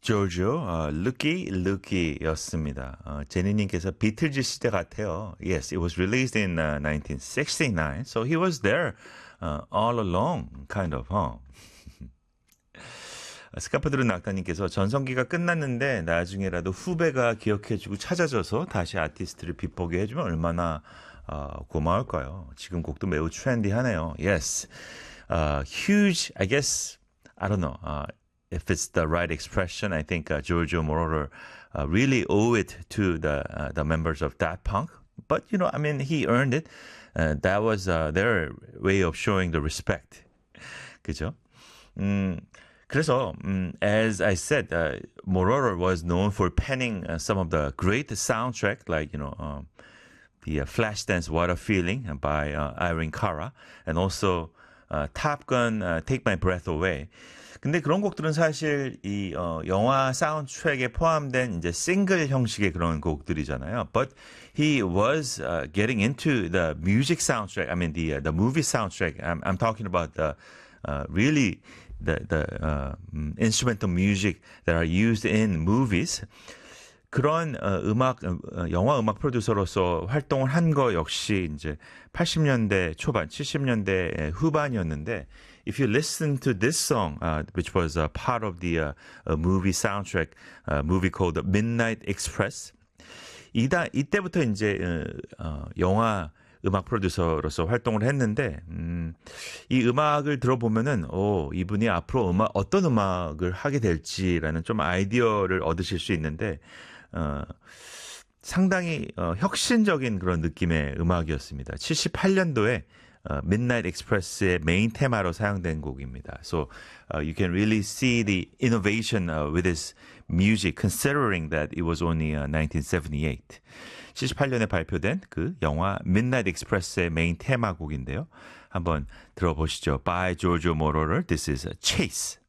조조, Looky Looky였습니다. 제니님께서 비틀즈 시대 같아요. Yes, it was released in 1969, so he was there all along, kind of, huh? 스카프드른 낙타님께서 전성기가 끝났는데 나중에라도 후배가 기억해주고 찾아줘서 다시 아티스트를 빛보게 해주면 얼마나 고마울까요? 지금 곡도 매우 트렌디하네요. Yes, huge, I guess, I don't know. If it's the right expression, I think Giorgio Moroder really owe it to the members of Daft Punk. But you know, I mean, he earned it. That was their way of showing the respect. 그죠? 그래서 as I said, Moroder was known for penning some of the great soundtrack, like you know, the Flashdance "What a Feeling" by Irene Cara, and also Top Gun "Take My Breath Away." 근데 그런 곡들은 사실 이 영화 사운드트랙에 포함된 이제 싱글 형식의 그런 곡들이잖아요. But he was getting into the music soundtrack. I mean the movie soundtrack. I'm talking about the really the instrumental music that are used in movies. 그런 영화 음악 프로듀서로서 활동을 한 거 역시 이제 80년대 초반, 70년대 후반이었는데, if you listen to this song, which was a part of the movie soundtrack, movie called Midnight Express, 이때부터 이제 영화 음악 프로듀서로서 활동을 했는데, 이 음악을 들어보면은, 이분이 앞으로 어떤 음악을 하게 될지라는 좀 아이디어를 얻으실 수 있는데, 상당히 혁신적인 그런 느낌의 음악이었습니다. 78년도에 Midnight Express의 메인 테마로 사용된 곡입니다. So you can really see the innovation with this music, considering that it was only 1978. 78년에 발표된 그 영화 Midnight Express의 메인 테마곡인데요. 한번 들어보시죠. By Giorgio Moroder. This is Chase.